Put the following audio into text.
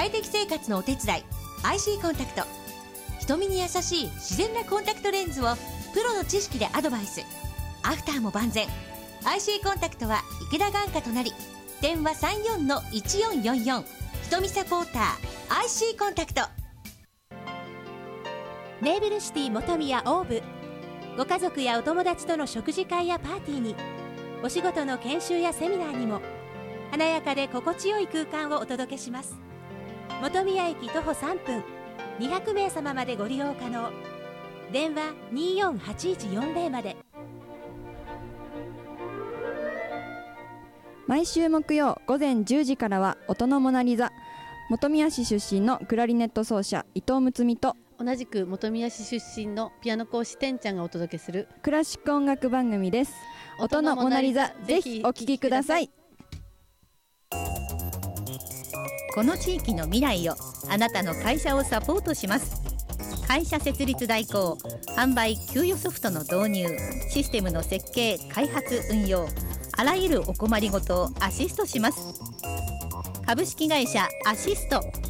快適生活のお手伝い IC コンタクト。瞳に優しい自然なコンタクトレンズをプロの知識でアドバイス。アフターも万全。 IC コンタクトは池田眼科となり、電話 34-1444 瞳サポーター IC コンタクト。 ネーブルシティ本宮オーブ。ご家族やお友達との食事会やパーティーに、お仕事の研修やセミナーにも華やかで心地よい空間をお届けします。本宮駅徒歩3分、200名様までご利用可能。電話248140まで。 毎週木曜午前10時からは音のモナリザ。本宮市出身のクラリネット奏者伊藤睦美と、 同じく本宮市出身のピアノ講師てんちゃんがお届けするクラシック音楽番組です。音のモナリザ、ぜひお聴きください。 この地域の未来を、あなたの会社をサポートします。会社設立代行、販売給与ソフトの導入、システムの設計開発運用、あらゆるお困りごとをアシストします。株式会社アシスト。